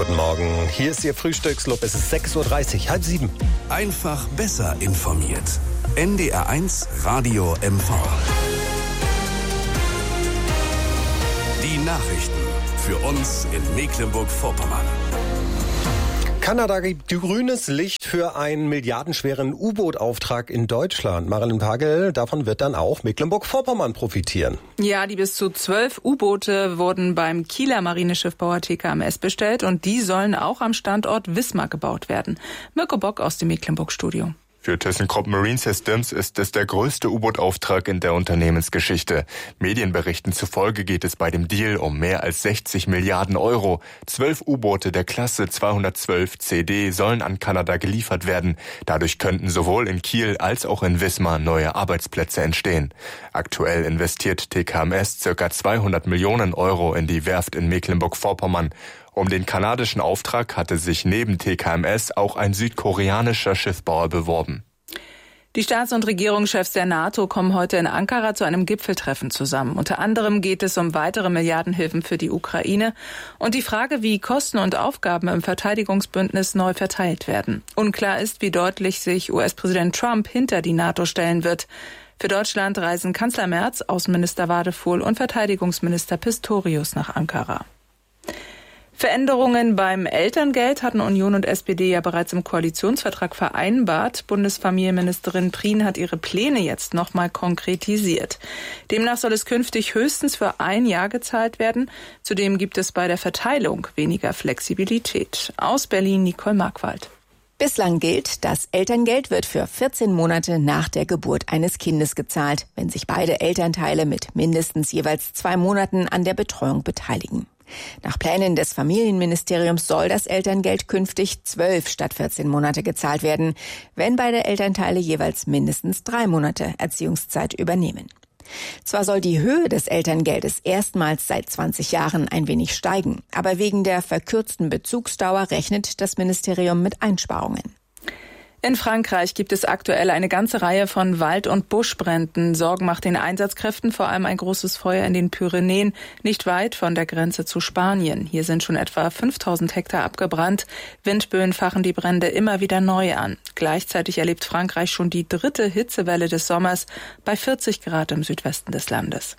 Guten Morgen, hier ist Ihr Frühstücksclub. Es ist 6.30 Uhr, 6:30. Einfach besser informiert. NDR1 Radio MV. Die Nachrichten für uns in Mecklenburg-Vorpommern. Kanada gibt grünes Licht für einen milliardenschweren U-Boot-Auftrag in Deutschland. Marilyn Pagel, davon wird dann auch Mecklenburg-Vorpommern profitieren. Ja, die bis zu 12 U-Boote wurden beim Kieler Marineschiffbauer TKMS bestellt und die sollen auch am Standort Wismar gebaut werden. Mirko Bock aus dem Mecklenburg-Studio. Für ThyssenKrupp Marine Systems ist es der größte U-Boot-Auftrag in der Unternehmensgeschichte. Medienberichten zufolge geht es bei dem Deal um mehr als 60 Milliarden Euro. 12 U-Boote der Klasse 212 CD sollen an Kanada geliefert werden. Dadurch könnten sowohl in Kiel als auch in Wismar neue Arbeitsplätze entstehen. Aktuell investiert TKMS ca. 200 Millionen Euro in die Werft in Mecklenburg-Vorpommern. Um den kanadischen Auftrag hatte sich neben TKMS auch ein südkoreanischer Schiffbauer beworben. Die Staats- und Regierungschefs der NATO kommen heute in Ankara zu einem Gipfeltreffen zusammen. Unter anderem geht es um weitere Milliardenhilfen für die Ukraine und die Frage, wie Kosten und Aufgaben im Verteidigungsbündnis neu verteilt werden. Unklar ist, wie deutlich sich US-Präsident Trump hinter die NATO stellen wird. Für Deutschland reisen Kanzler Merz, Außenminister Wadefuhl und Verteidigungsminister Pistorius nach Ankara. Veränderungen beim Elterngeld hatten Union und SPD ja bereits im Koalitionsvertrag vereinbart. Bundesfamilienministerin Prien hat ihre Pläne jetzt nochmal konkretisiert. Demnach soll es künftig höchstens für ein Jahr gezahlt werden. Zudem gibt es bei der Verteilung weniger Flexibilität. Aus Berlin Nicole Markwald. Bislang gilt, das Elterngeld wird für 14 Monate nach der Geburt eines Kindes gezahlt, wenn sich beide Elternteile mit mindestens jeweils 2 Monaten an der Betreuung beteiligen. Nach Plänen des Familienministeriums soll das Elterngeld künftig 12 statt 14 Monate gezahlt werden, wenn beide Elternteile jeweils mindestens 3 Monate Erziehungszeit übernehmen. Zwar soll die Höhe des Elterngeldes erstmals seit 20 Jahren ein wenig steigen, aber wegen der verkürzten Bezugsdauer rechnet das Ministerium mit Einsparungen. In Frankreich gibt es aktuell eine ganze Reihe von Wald- und Buschbränden. Sorgen macht den Einsatzkräften vor allem ein großes Feuer in den Pyrenäen, nicht weit von der Grenze zu Spanien. Hier sind schon etwa 5000 Hektar abgebrannt. Windböen fachen die Brände immer wieder neu an. Gleichzeitig erlebt Frankreich schon die 3. Hitzewelle des Sommers bei 40 Grad im Südwesten des Landes.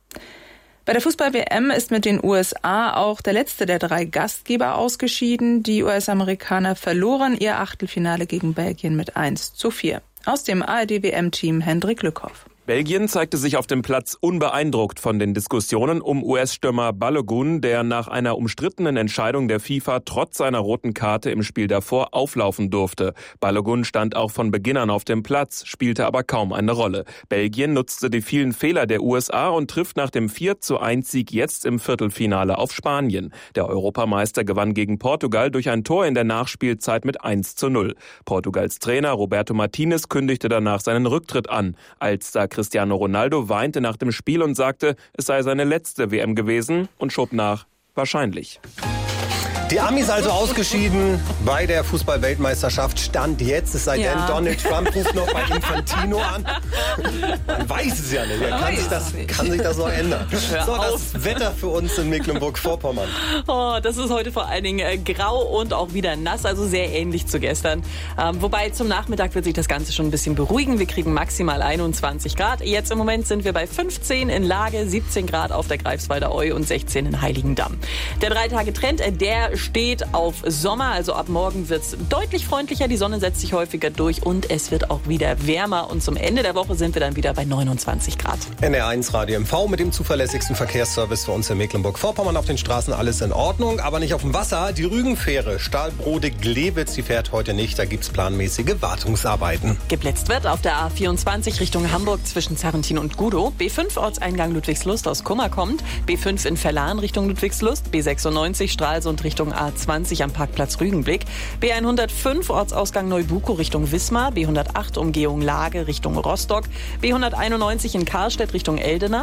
Bei der Fußball-WM ist mit den USA auch der letzte der 3 Gastgeber ausgeschieden. Die US-Amerikaner verloren ihr Achtelfinale gegen Belgien mit 1:4. Aus dem ARD-WM-Team Hendrik Lückhoff. Belgien zeigte sich auf dem Platz unbeeindruckt von den Diskussionen um US-Stürmer Balogun, der nach einer umstrittenen Entscheidung der FIFA trotz seiner roten Karte im Spiel davor auflaufen durfte. Balogun stand auch von Beginn an auf dem Platz, spielte aber kaum eine Rolle. Belgien nutzte die vielen Fehler der USA und trifft nach dem 4:1-Sieg jetzt im Viertelfinale auf Spanien. Der Europameister gewann gegen Portugal durch ein Tor in der Nachspielzeit mit 1:0. Portugals Trainer Roberto Martinez kündigte danach seinen Rücktritt an. Als Cristiano Ronaldo weinte nach dem Spiel und sagte, es sei seine letzte WM gewesen und schob nach, wahrscheinlich. Die Amis also ausgeschieden bei der Fußball-Weltmeisterschaft. Stand jetzt, es sei denn, Donald Trump ruft noch bei Infantino an. Man weiß es ja nicht. Kann sich das noch ändern. So, das Wetter für uns in Mecklenburg-Vorpommern. Oh, das ist heute vor allen Dingen grau und auch wieder nass, also sehr ähnlich zu gestern. Wobei zum Nachmittag wird sich das Ganze schon ein bisschen beruhigen. Wir kriegen maximal 21 Grad. Jetzt im Moment sind wir bei 15 in Lage, 17 Grad auf der Greifswalder Eu und 16 in Heiligendamm. Der 3-Tage-Trend, der steht auf Sommer, also ab morgen wird es deutlich freundlicher, die Sonne setzt sich häufiger durch und es wird auch wieder wärmer und zum Ende der Woche sind wir dann wieder bei 29 Grad. NR1 Radio MV mit dem zuverlässigsten Verkehrsservice für uns in Mecklenburg-Vorpommern. Auf den Straßen alles in Ordnung, aber nicht auf dem Wasser. Die Rügenfähre Stahlbrode-Glewitz, die fährt heute nicht, da gibt es planmäßige Wartungsarbeiten. Geblitzt wird auf der A24 Richtung Hamburg zwischen Zarrentin und Gudow, B5 Ortseingang Ludwigslust aus Kummer kommt, B5 in Verlan Richtung Ludwigslust, B96 Stralsund Richtung A20 am Parkplatz Rügenblick, B105 Ortsausgang Neubuko Richtung Wismar, B108 Umgehung Lage Richtung Rostock, B191 in Karlstedt Richtung Eldena,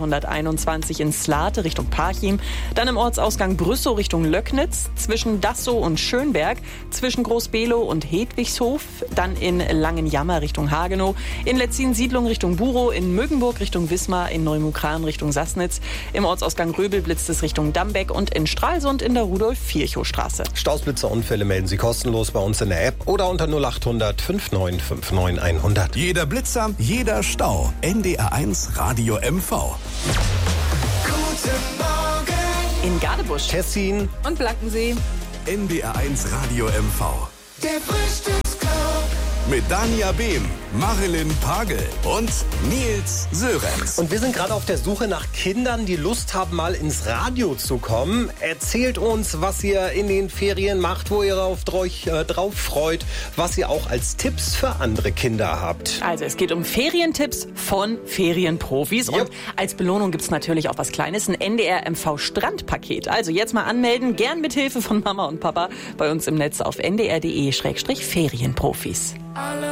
B321 in Slate Richtung Parchim, dann im Ortsausgang Brüssow Richtung Löcknitz, zwischen Dassow und Schönberg, zwischen Großbelow und Hedwigshof, dann in Langenjammer Richtung Hagenow, in Letzin-Siedlung Richtung Burow, in Mögenburg Richtung Wismar, in Neumukran Richtung Sassnitz, im Ortsausgang Röbel blitzt es Richtung Dambeck und in Stralsund in der Rudolf Virchowstraße. Stausblitzer, Unfälle melden Sie kostenlos bei uns in der App oder unter 0800 5959 100. Jeder Blitzer, jeder Stau. NDR1 Radio MV. Guten Morgen. In Gadebusch. Tessin Und Blackensee. NDR1 Radio MV. Der Frühstücksclub. Mit Dania Behm, Marilyn Pagel und Nils Sörenz. Und wir sind gerade auf der Suche nach Kindern, die Lust haben, mal ins Radio zu kommen. Erzählt uns, was ihr in den Ferien macht, wo ihr euch drauf freut, was ihr auch als Tipps für andere Kinder habt. Also es geht um Ferientipps von Ferienprofis. Yep. Und als Belohnung gibt's natürlich auch was Kleines, ein NDR MV Strandpaket. Also jetzt mal anmelden, gern mit Hilfe von Mama und Papa bei uns im Netz auf ndr.de/Ferienprofis.